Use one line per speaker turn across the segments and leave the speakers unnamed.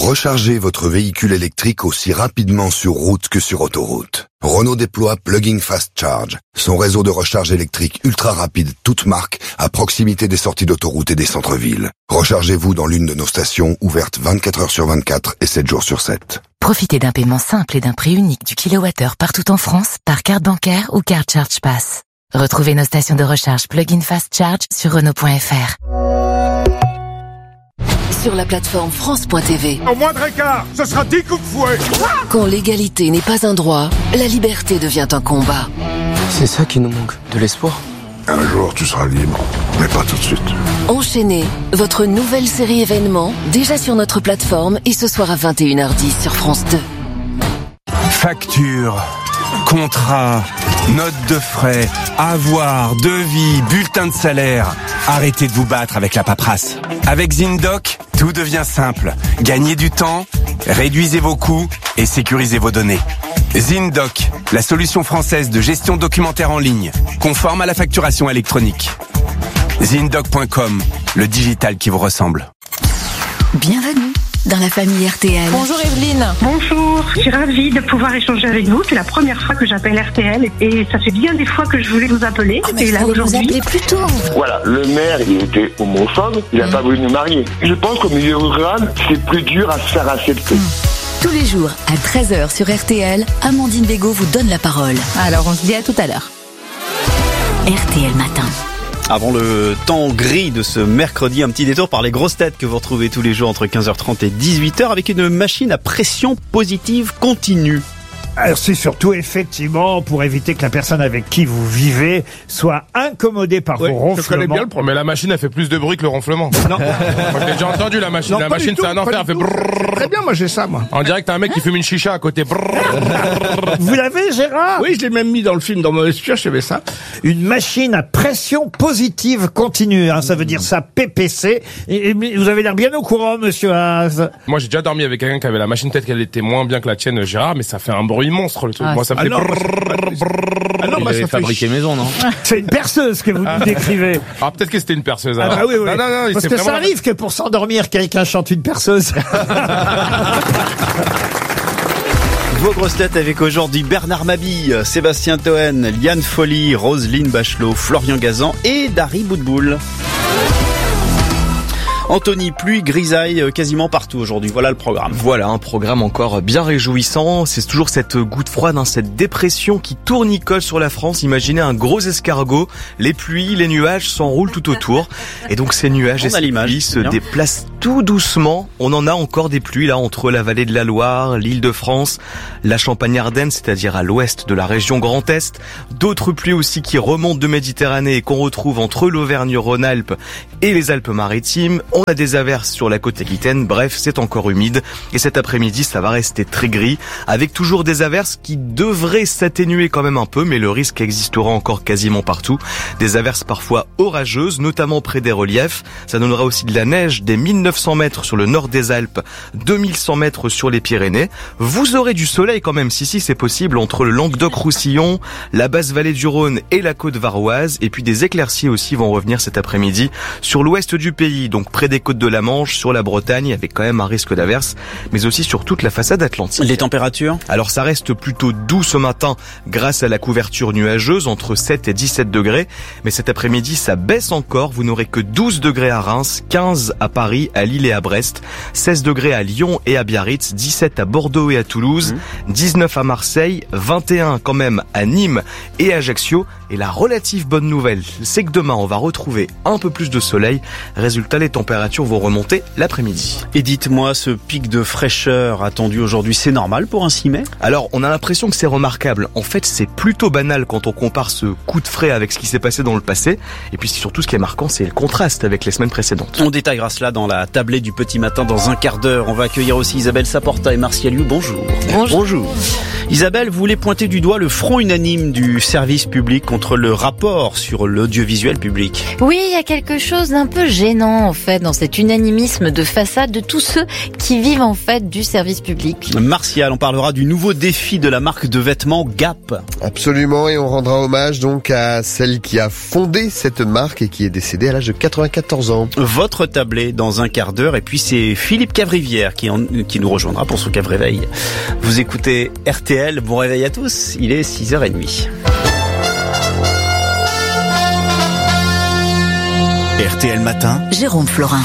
Rechargez votre véhicule électrique aussi rapidement sur route que sur autoroute. Renault déploie Plug-in Fast Charge, son réseau de recharge électrique ultra rapide toute marque à proximité des sorties d'autoroute et des centres-villes. Rechargez-vous dans l'une de nos stations ouvertes 24 heures sur 24 et 7 jours sur 7.
Profitez d'un paiement simple et d'un prix unique du kilowattheure partout en France par carte bancaire ou carte Charge Pass. Retrouvez nos stations de recharge Plug-in Fast Charge sur Renault.fr.
Sur la plateforme France.tv.
Au moindre écart, ce sera 10 coups de fouet.
Quand l'égalité n'est pas un droit, la liberté devient un combat.
C'est ça qui nous manque, de l'espoir.
Un jour, tu seras libre, mais pas tout de suite.
Enchaînez, votre nouvelle série événement, déjà sur notre plateforme et ce soir à 21h10 sur France 2.
Facture, contrat, note de frais, avoir, devis, bulletin de salaire. Arrêtez de vous battre avec la paperasse. Avec ZinDoc, tout devient simple. Gagnez du temps, réduisez vos coûts et sécurisez vos données. ZinDoc, la solution française de gestion documentaire en ligne, conforme à la facturation électronique. ZinDoc.com, le digital qui vous ressemble.
Bienvenue dans la famille RTL.
Bonjour Evelyne.
Bonjour, je suis ravie de pouvoir échanger avec vous. C'est la première fois que j'appelle RTL et ça fait bien des fois que je voulais vous appeler.
Mais là aujourd'hui. Vous appelez plus tôt.
Voilà, le maire, il était homophobe, il n'a pas voulu nous marier. Je pense qu'au milieu rural, c'est plus dur à se faire accepter.
Tous les jours à 13h sur RTL, Amandine Bégaud vous donne la parole.
Alors on se dit à tout à l'heure.
RTL Matin.
Avant le temps gris de ce mercredi, un petit détour par les grosses têtes que vous retrouvez tous les jours entre 15h30 et 18h avec une machine à pression positive continue.
Alors c'est surtout effectivement pour éviter que la personne avec qui vous vivez soit incommodée par vos ronflements.
Je connais bien le problème, mais la machine elle fait plus de bruit que le ronflement.
Non.
Moi je l'ai déjà entendu la machine.
Non,
la
pas
machine
du tout,
c'est un enfer, elle fait brrrr.
Très bien, moi j'ai ça moi.
On dirait que t'as un mec qui fume une chicha à côté.
Vous l'avez Gérard?
Oui, je l'ai même mis dans le film, dans Mauvaise Pioche, j'avais ça.
Une machine à pression positive continue, hein, ça veut dire ça PPC. Et vous avez l'air bien au courant, monsieur Haas.
Moi j'ai déjà dormi avec quelqu'un qui avait la machine, peut-être qu'elle était moins bien que la tienne Gérard, mais ça fait un bruit monstre le truc. Moi ça me fait
non, moi ça fabriqué maison, non?
C'est une perceuse que vous nous décrivez.
Ah peut-être que c'était une perceuse.
Ah bah oui, oui.
Non,
parce que ça arrive que pour s'endormir, quelqu'un chante une perceuse.
Vos grosses têtes avec aujourd'hui Bernard Mabille, Sébastien Toen, Liane Folly, Roselyne Bachelot, Florian Gazan et Dari Boudboul. Anthony, pluie, grisaille quasiment partout aujourd'hui. Voilà le programme.
Voilà, un programme encore bien réjouissant. C'est toujours cette goutte froide, cette dépression qui tournicole sur la France. Imaginez un gros escargot. Les pluies, les nuages s'enroulent tout autour. Et donc ces nuages et ces pluies se déplacent tout doucement. On en a encore des pluies là entre la vallée de la Loire, l'Île-de-France, la Champagne-Ardenne, c'est-à-dire à l'ouest de la région Grand Est. D'autres pluies aussi qui remontent de Méditerranée et qu'on retrouve entre l'Auvergne-Rhône-Alpes et les Alpes-Maritimes. On a des averses sur la côte aquitaine, bref, c'est encore humide. Et cet après-midi, ça va rester très gris, avec toujours des averses qui devraient s'atténuer quand même un peu, mais le risque existera encore quasiment partout. Des averses parfois orageuses, notamment près des reliefs. Ça donnera aussi de la neige, des 1900 mètres sur le nord des Alpes, 2100 mètres sur les Pyrénées. Vous aurez du soleil quand même, si c'est possible, entre le Languedoc-Roussillon, la basse vallée du Rhône et la côte varoise. Et puis des éclaircies aussi vont revenir cet après-midi sur l'ouest du pays, donc près des côtes de la Manche, sur la Bretagne, avec quand même un risque d'averse, mais aussi sur toute la façade atlantique.
Les températures ?
Alors ça reste plutôt doux ce matin grâce à la couverture nuageuse, entre 7 et 17 degrés, mais cet après-midi ça baisse encore, vous n'aurez que 12 degrés à Reims, 15 à Paris, à Lille et à Brest, 16 degrés à Lyon et à Biarritz, 17 à Bordeaux et à Toulouse, 19 à Marseille, 21 quand même à Nîmes et à Ajaccio. Et la relative bonne nouvelle, c'est que demain on va retrouver un peu plus de soleil. Résultat, les températures vont remonter l'après-midi.
Et dites-moi, ce pic de fraîcheur attendu aujourd'hui, c'est normal pour un 6 mai ?
Alors, on a l'impression que c'est remarquable. En fait, c'est plutôt banal quand on compare ce coup de frais avec ce qui s'est passé dans le passé. Et puis surtout, ce qui est marquant, c'est le contraste avec les semaines précédentes.
On détaillera cela dans la tablée du petit matin dans un quart d'heure. On va accueillir aussi Isabelle Saporta et Martial Liu. Bonjour.
Bonjour.
Isabelle, vous voulez pointer du doigt le front unanime du service public contre le rapport sur l'audiovisuel public.
Oui, il y a quelque chose d'un peu gênant en fait dans cet unanimisme de façade de tous ceux qui vivent en fait du service public.
Martial, on parlera du nouveau défi de la marque de vêtements Gap.
Absolument, et on rendra hommage donc à celle qui a fondé cette marque et qui est décédée à l'âge de 94 ans.
Votre tablée dans un quart d'heure. Et puis c'est Philippe Cavrivière qui nous rejoindra pour son Cave Réveil. Vous écoutez RTL, bon réveil à tous, il est 6h30.
RTL Matin,
Jérôme Florin.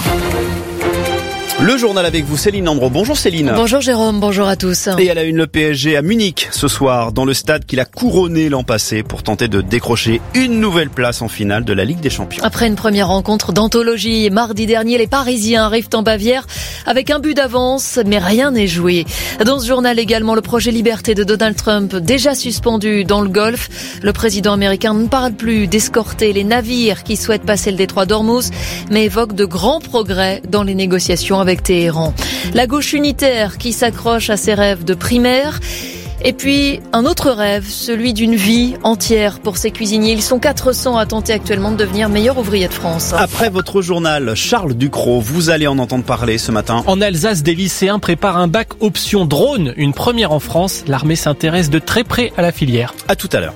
Le journal avec vous, Céline Landreau. Bonjour Céline.
Bonjour Jérôme, bonjour à tous.
Et à la une, le PSG à Munich ce soir, dans le stade qu'il a couronné l'an passé pour tenter de décrocher une nouvelle place en finale de la Ligue des Champions.
Après une première rencontre d'anthologie, mardi dernier, les Parisiens arrivent en Bavière avec un but d'avance, mais rien n'est joué. Dans ce journal également, le projet Liberté de Donald Trump, déjà suspendu dans le Golfe. Le président américain ne parle plus d'escorter les navires qui souhaitent passer le détroit d'Ormuz, mais évoque de grands progrès dans les négociations avec Téhéran. La gauche unitaire qui s'accroche à ses rêves de primaire. Et puis, un autre rêve, celui d'une vie entière pour ces cuisiniers. Ils sont 400 à tenter actuellement de devenir meilleurs ouvriers de France.
Après votre journal, Charles Ducrot, vous allez en entendre parler ce matin.
En Alsace, des lycéens préparent un bac option drone, une première en France. L'armée s'intéresse de très près à la filière.
À tout à l'heure.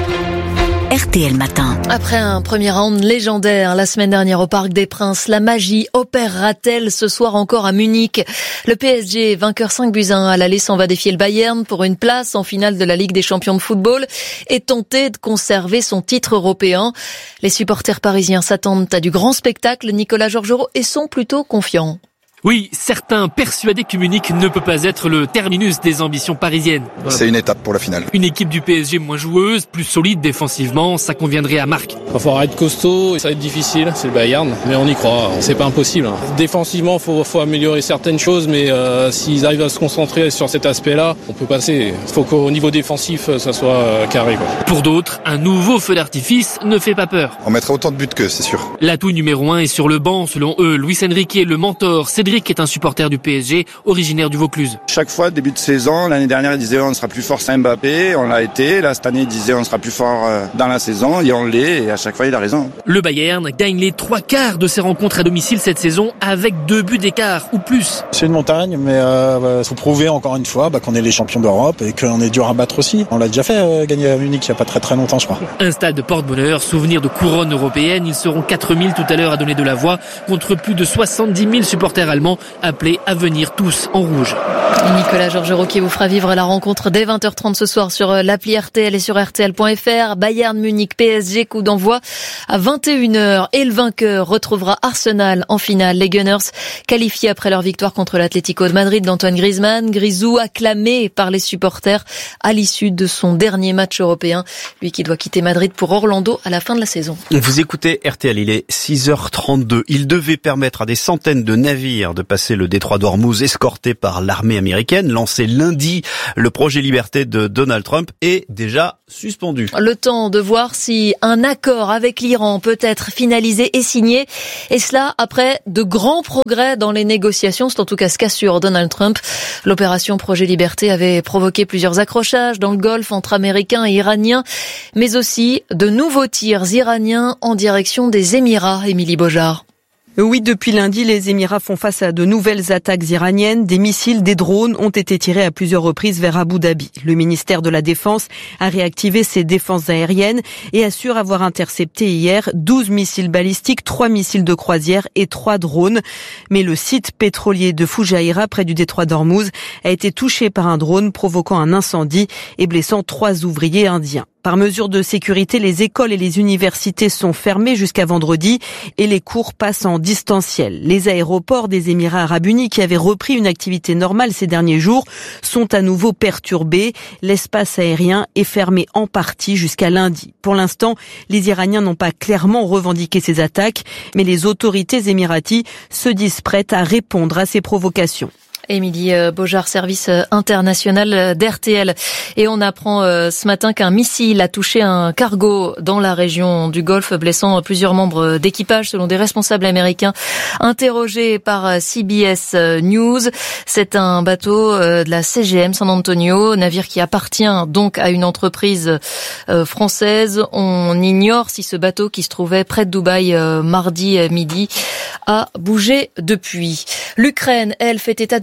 RTL Matin.
Après un premier round légendaire la semaine dernière au Parc des Princes, la magie opérera-t-elle ce soir encore à Munich? Le PSG, vainqueur 5-1 à l'aller, s'en va défier le Bayern pour une place en finale de la Ligue des Champions de football et tenter de conserver son titre européen. Les supporters parisiens s'attendent à du grand spectacle. Nicolas Georgerot et sont plutôt confiants.
Oui, certains persuadés que Munich ne peut pas être le terminus des ambitions parisiennes.
C'est une étape pour la finale.
Une équipe du PSG moins joueuse, plus solide défensivement, ça conviendrait à Marc.
Il va falloir être costaud, ça va être difficile, c'est le Bayern, mais on y croit, c'est pas impossible. Défensivement, faut améliorer certaines choses, mais s'ils arrivent à se concentrer sur cet aspect-là, on peut passer. Il faut qu'au niveau défensif, ça soit carré.
Pour d'autres, un nouveau feu d'artifice ne fait pas peur.
On mettra autant de buts qu'eux, c'est sûr.
L'atout numéro 1 est sur le banc, selon eux. Luis Enrique, le mentor, Cédric est un supporter du PSG, originaire du Vaucluse.
Chaque fois, début de saison, l'année dernière, il disait on sera plus fort sans Mbappé, on l'a été. Là, cette année, il disait on sera plus fort dans la saison, et on l'est, et à chaque fois, il a raison.
Le Bayern gagne les 3/4 de ses rencontres à domicile cette saison avec 2 buts d'écart ou plus.
C'est une montagne, mais faut prouver encore une fois qu'on est les champions d'Europe et qu'on est dur à battre aussi. On l'a déjà fait gagner à Munich il n'y a pas très longtemps, je crois.
Un stade de porte-bonheur, souvenir de couronne européenne. Ils seront 4000 tout à l'heure à donner de la voix contre plus de 70 000 supporters allemands appelés à venir tous en rouge.
Nicolas Georgerot qui vous fera vivre la rencontre dès 20h30 ce soir sur l'appli RTL et sur RTL.fr. Bayern Munich PSG, coup d'envoi à 21h. Et le vainqueur retrouvera Arsenal en finale. Les Gunners qualifiés après leur victoire contre l'Atlético de Madrid d'Antoine Griezmann. Grisou acclamé par les supporters à l'issue de son dernier match européen. Lui qui doit quitter Madrid pour Orlando à la fin de la saison.
Vous écoutez RTL, il est 6h32. Il devait permettre à des centaines de navires de passer le détroit d'Ormuz escorté par l'armée américaine. Lancé lundi, le projet Liberté de Donald Trump est déjà suspendu.
Le temps de voir si un accord avec l'Iran peut être finalisé et signé. Et cela après de grands progrès dans les négociations. C'est en tout cas ce qu'assure Donald Trump. L'opération Projet Liberté avait provoqué plusieurs accrochages dans le Golfe entre Américains et Iraniens, mais aussi de nouveaux tirs iraniens en direction des Émirats. Émilie Beaujard.
Oui, depuis lundi, les Émirats font face à de nouvelles attaques iraniennes. Des missiles, des drones ont été tirés à plusieurs reprises vers Abu Dhabi. Le ministère de la Défense a réactivé ses défenses aériennes et assure avoir intercepté hier 12 missiles balistiques, 3 missiles de croisière et 3 drones. Mais le site pétrolier de Fujairah, près du détroit d'Ormuz, a été touché par un drone provoquant un incendie et blessant 3 ouvriers indiens. Par mesure de sécurité, les écoles et les universités sont fermées jusqu'à vendredi et les cours passent en distanciel. Les aéroports des Émirats arabes unis, qui avaient repris une activité normale ces derniers jours, sont à nouveau perturbés. L'espace aérien est fermé en partie jusqu'à lundi. Pour l'instant, les Iraniens n'ont pas clairement revendiqué ces attaques, mais les autorités émiraties se disent prêtes à répondre à ces provocations.
Émilie Beaujard, service international d'RTL. Et on apprend ce matin qu'un missile a touché un cargo dans la région du Golfe, blessant plusieurs membres d'équipage, selon des responsables américains interrogés par CBS News. C'est un bateau de la CGM San Antonio, navire qui appartient donc à une entreprise française. On ignore si ce bateau qui se trouvait près de Dubaï mardi midi a bougé depuis. L'Ukraine, elle, fait état d'une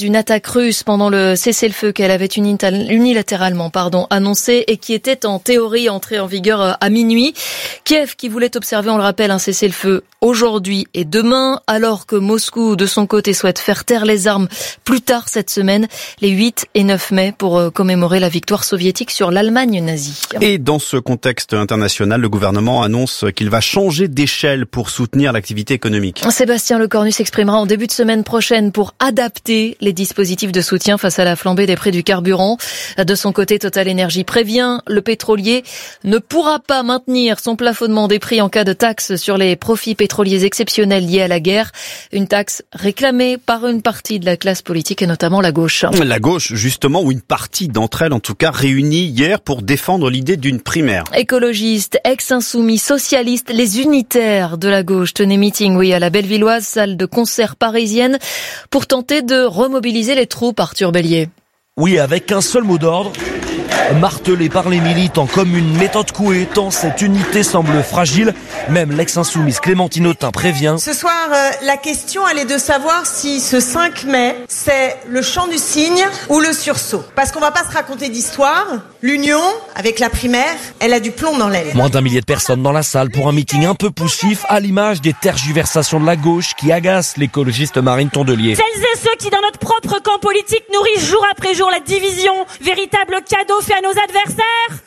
d'une attaque russe pendant le cessez-le-feu qu'elle avait unilatéralement annoncé et qui était en théorie entrée en vigueur à minuit. Kiev qui voulait observer, on le rappelle, un cessez-le-feu aujourd'hui et demain, alors que Moscou, de son côté, souhaite faire taire les armes plus tard cette semaine, les 8 et 9 mai, pour commémorer la victoire soviétique sur l'Allemagne nazie.
Et dans ce contexte international, le gouvernement annonce qu'il va changer d'échelle pour soutenir l'activité économique.
Sébastien Lecornu s'exprimera en début de semaine prochaine pour adapter les dispositifs de soutien face à la flambée des prix du carburant. De son côté, Total Energy prévient, le pétrolier ne pourra pas maintenir son plafonnement des prix en cas de taxe sur les profits pétroliers exceptionnels liés à la guerre. Une taxe réclamée par une partie de la classe politique et notamment la gauche.
La gauche, justement, ou une partie d'entre elles, en tout cas, réunie hier pour défendre l'idée d'une primaire.
Écologistes, ex-insoumis, socialistes, les unitaires de la gauche tenaient meeting, à la Bellevilloise, salle de concert parisienne, pour tenter de remobiliser les troupes, Arthur Bélier.
Oui, avec un seul mot d'ordre, martelé par les militants comme une méthode couée, tant cette unité semble fragile. Même l'ex-insoumise Clémentine Autain prévient.
Ce soir, la question, elle est de savoir si ce 5 mai, c'est le chant du cygne ou le sursaut. Parce qu'on va pas se raconter d'histoire. L'union, avec la primaire, elle a du plomb dans l'aile.
Moins d'1 millier de personnes dans la salle pour un meeting un peu poussif, à l'image des tergiversations de la gauche qui agacent l'écologiste Marine Tondelier.
Celles et ceux qui, dans notre propre camp politique, nourrissent jour après jour la division, véritable cadeau fait à nos adversaires.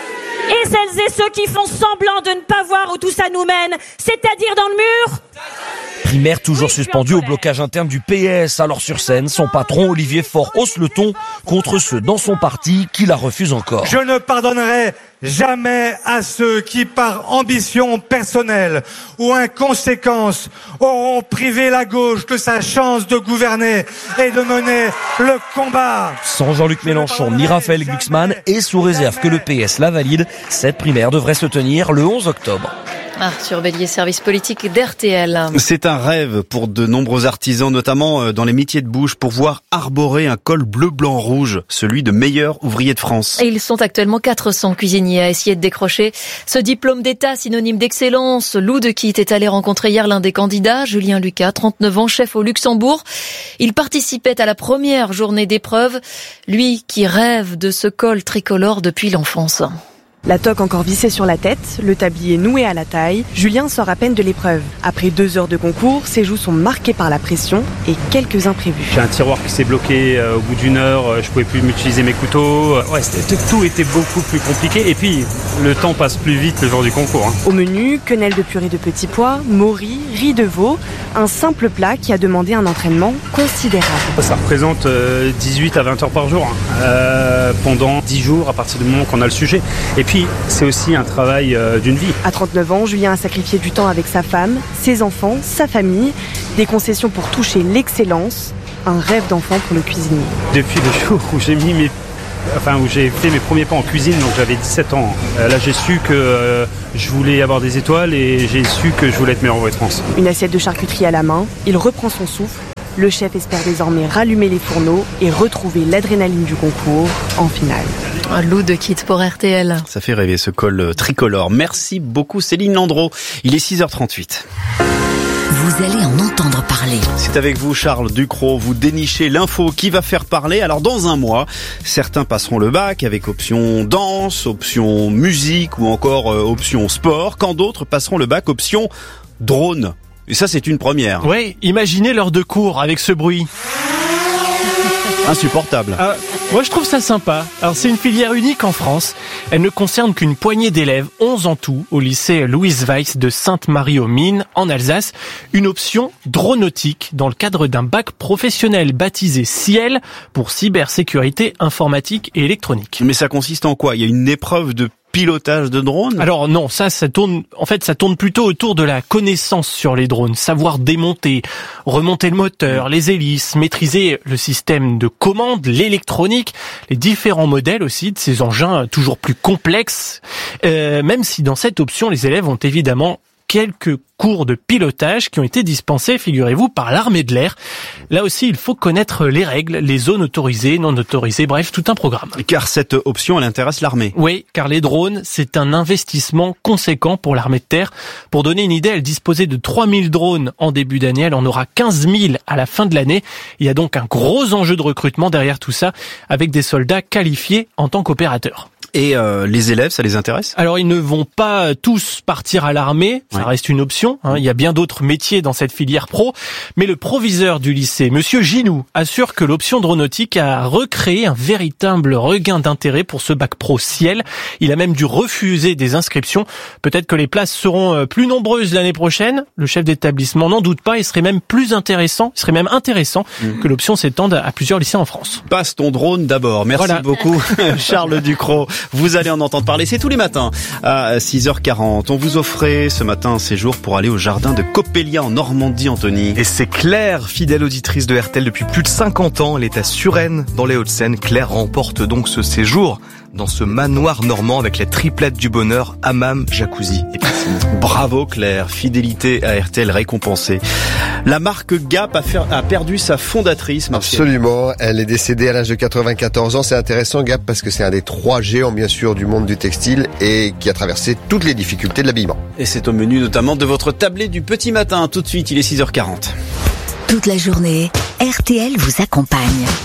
Et celles et ceux qui font semblant de ne pas voir où tout ça nous mène, c'est-à-dire dans le mur.
Primaire toujours suspendue au blocage interne du PS. Alors sur scène, son patron Olivier Faure hausse le ton contre ceux dans son parti qui la refusent encore.
Je ne pardonnerai jamais à ceux qui, par ambition personnelle ou inconséquence, auront privé la gauche de sa chance de gouverner et de mener le combat.
Sans Jean-Luc Mélenchon ni Raphaël Glucksmann, et sous réserve que le PS la valide, cette primaire devrait se tenir le 11 octobre.
Arthur Bélier, service politique d'RTL.
C'est un rêve pour de nombreux artisans, notamment dans les métiers de bouche, pour voir arborer un col bleu, blanc, rouge, celui de meilleur ouvrier de France.
Et ils sont actuellement 400 cuisiniers à essayer de décrocher ce diplôme d'État synonyme d'excellence. Lou de Quitte est allé rencontrer hier l'un des candidats, Julien Lucas, 39 ans, chef au Luxembourg. Il participait à la première journée d'épreuve, lui qui rêve de ce col tricolore depuis l'enfance.
La toque encore vissée sur la tête, le tablier noué à la taille, Julien sort à peine de l'épreuve. Après 2 heures de concours, ses joues sont marquées par la pression et quelques imprévus.
J'ai un tiroir qui s'est bloqué au bout d'1 heure, je pouvais plus m'utiliser mes couteaux. Tout était beaucoup plus compliqué et puis le temps passe plus vite le jour du concours.
Au menu, quenelle de purée de petits pois, moris, riz de veau, un simple plat qui a demandé un entraînement considérable.
Ça représente 18 à 20 heures par jour, pendant 10 jours à partir du moment qu'on a le sujet. Et puis c'est aussi un travail d'une vie.
À 39 ans, Julien a sacrifié du temps avec sa femme, ses enfants, sa famille, des concessions pour toucher l'excellence, un rêve d'enfant pour le cuisinier.
Depuis le jour où j'ai fait mes premiers pas en cuisine, donc j'avais 17 ans. Là, j'ai su que je voulais avoir des étoiles et j'ai su que je voulais être meilleur ouvrier de France.
Une assiette de charcuterie à la main, il reprend son souffle. Le chef espère désormais rallumer les fourneaux et retrouver l'adrénaline du concours en finale.
Un Lou de Quitte pour RTL.
Ça fait rêver ce col tricolore. Merci beaucoup Céline Landreau. Il est 6h38.
Vous allez en entendre parler.
C'est avec vous Charles Ducrot, vous dénichez l'info qui va faire parler. Alors dans un mois, certains passeront le bac avec option danse, option musique ou encore option sport, quand d'autres passeront le bac option drone. Et ça, c'est une première.
Oui, imaginez l'heure de cours avec ce bruit.
Insupportable.
Moi, je trouve ça sympa. Alors, c'est une filière unique en France. Elle ne concerne qu'une poignée d'élèves, 11 en tout, au lycée Louise Weiss de Sainte-Marie-aux-Mines, en Alsace. Une option dronautique dans le cadre d'un bac professionnel baptisé Ciel pour cybersécurité informatique et électronique.
Mais ça consiste en quoi ? Il y a une épreuve de pilotage de drone ?
Alors non, ça tourne plutôt autour de la connaissance sur les drones, savoir démonter, remonter le moteur, les hélices, maîtriser le système de commande, l'électronique, les différents modèles aussi de ces engins toujours plus complexes, même si dans cette option, les élèves ont évidemment quelques cours de pilotage qui ont été dispensés, figurez-vous, par l'armée de l'air. Là aussi, il faut connaître les règles, les zones autorisées, non autorisées, bref, tout un programme.
Car cette option, elle intéresse l'armée.
Oui, car les drones, c'est un investissement conséquent pour l'armée de terre. Pour donner une idée, elle disposait de 3000 drones en début d'année, elle en aura 15 000 à la fin de l'année. Il y a donc un gros enjeu de recrutement derrière tout ça, avec des soldats qualifiés en tant qu'opérateurs.
Et les élèves, ça les intéresse ?
Alors, ils ne vont pas tous partir à l'armée, ça reste une option. Il y a bien d'autres métiers dans cette filière pro. Mais le proviseur du lycée, Monsieur Ginou, assure que l'option drônautique a recréé un véritable regain d'intérêt pour ce bac pro ciel. Il a même dû refuser des inscriptions. Peut-être que les places seront plus nombreuses l'année prochaine. Le chef d'établissement n'en doute pas. Il serait même intéressant que l'option s'étende à plusieurs lycées en France.
Passe ton drone d'abord. Merci beaucoup, Charles Ducrot. Vous allez en entendre parler, c'est tous les matins à 6h40. On vous offrait ce matin un séjour pour aller au jardin de Coppelia en Normandie, Anthony.
Et c'est Claire, fidèle auditrice de RTL depuis plus de 50 ans. Elle est à Suresnes, dans les Hauts-de-Seine. Claire remporte donc ce séjour dans ce manoir normand avec la triplette du bonheur, hammam, jacuzzi et piscine.
Bravo Claire, fidélité à RTL récompensée. La marque Gap a perdu sa fondatrice, Martial.
Absolument, elle est décédée à l'âge de 94 ans. C'est intéressant Gap parce que c'est un des 3 géants bien sûr du monde du textile et qui a traversé toutes les difficultés de l'habillement.
Et c'est au menu notamment de votre tablée du petit matin. Tout de suite, il est 6h40.
Toute la journée, RTL vous accompagne.